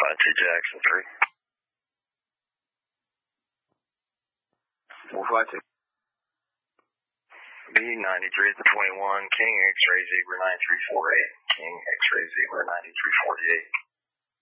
452 Jackson 3. 452. B93 at the 21, King X-ray Zebra 9348. King X-ray Zebra 9348.